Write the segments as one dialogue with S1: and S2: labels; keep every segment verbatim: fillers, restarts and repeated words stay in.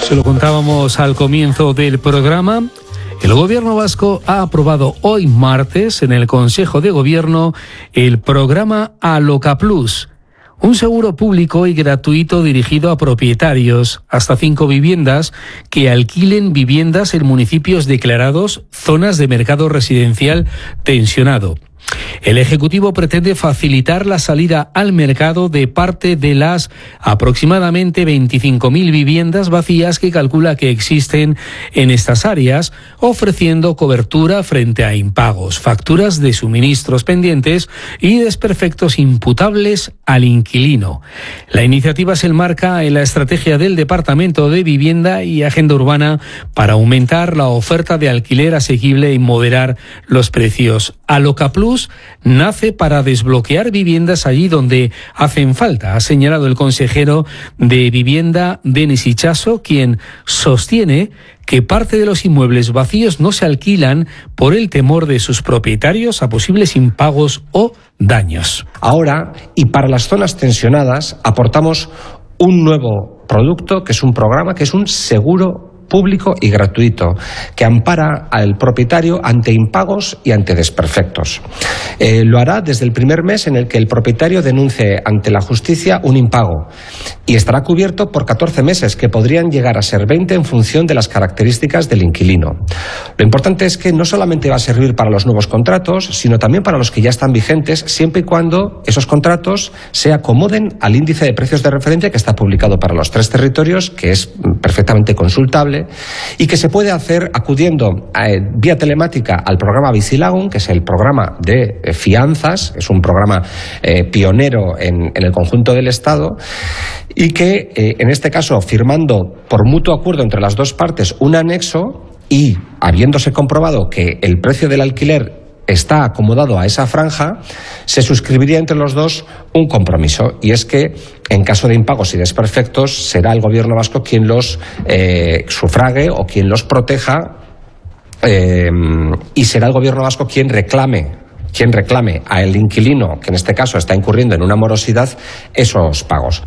S1: Se lo contábamos al comienzo del programa. El Gobierno vasco ha aprobado hoy martes en el Consejo de Gobierno el programa Aloca Plus, un seguro público y gratuito dirigido a propietarios hasta cinco viviendas que alquilen viviendas en municipios declarados zonas de mercado residencial tensionado. El Ejecutivo pretende facilitar la salida al mercado de parte de las aproximadamente veinticinco mil viviendas vacías que calcula que existen en estas áreas, ofreciendo cobertura frente a impagos, facturas de suministros pendientes y desperfectos imputables al inquilino. La iniciativa se enmarca en la estrategia del Departamento de Vivienda y Agenda Urbana para aumentar la oferta de alquiler asequible y moderar los precios. Aloca Plus nace para desbloquear viviendas allí donde hacen falta, ha señalado el consejero de Vivienda, Denis Itxaso, quien sostiene que parte de los inmuebles vacíos no se alquilan por el temor de sus propietarios a posibles impagos o daños.
S2: Ahora, y para las zonas tensionadas, aportamos un nuevo producto, que es un programa, que es un seguro público y gratuito, que ampara al propietario ante impagos y ante desperfectos. Eh, lo hará desde el primer mes en el que el propietario denuncie ante la justicia un impago y estará cubierto por catorce meses, que podrían llegar a ser veinte en función de las características del inquilino. Lo importante es que no solamente va a servir para los nuevos contratos, sino también para los que ya están vigentes, siempre y cuando esos contratos se acomoden al índice de precios de referencia que está publicado para los tres territorios, que es perfectamente consultable y que se puede hacer acudiendo eh, vía telemática al programa Bizilagun, que es el programa de eh, fianzas, es un programa eh, pionero en, en el conjunto del Estado, y que eh, en este caso, firmando por mutuo acuerdo entre las dos partes un anexo y habiéndose comprobado que el precio del alquiler está acomodado a esa franja, se suscribiría entre los dos un compromiso, y es que en caso de impagos y desperfectos será el Gobierno vasco quien los eh, sufrague o quien los proteja, eh, y será el Gobierno vasco quien reclame quien reclame al inquilino, que en este caso está incurriendo en una morosidad, esos pagos.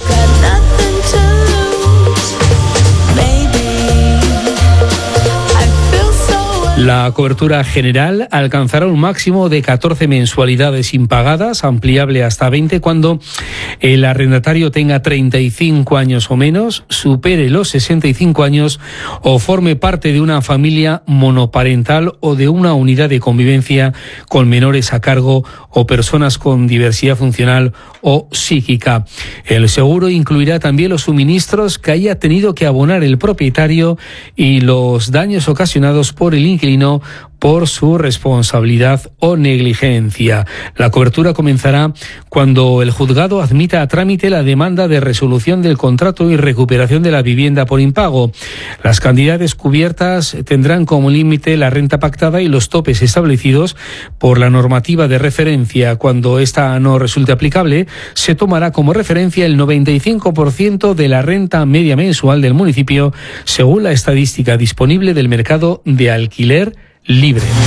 S1: La cobertura general alcanzará un máximo de catorce mensualidades impagadas, ampliable hasta veinte cuando el arrendatario tenga treinta y cinco años o menos, supere los sesenta y cinco años o forme parte de una familia monoparental o de una unidad de convivencia con menores a cargo o personas con diversidad funcional o psíquica. El seguro incluirá también los suministros que haya tenido que abonar el propietario y los daños ocasionados por el inquilino por su responsabilidad o negligencia. La cobertura comenzará cuando el juzgado admita a trámite la demanda de resolución del contrato y recuperación de la vivienda por impago. Las cantidades cubiertas tendrán como límite la renta pactada y los topes establecidos por la normativa de referencia. Cuando esta no resulte aplicable, se tomará como referencia el noventa y cinco por ciento de la renta media mensual del municipio, según la estadística disponible del mercado de alquiler libre.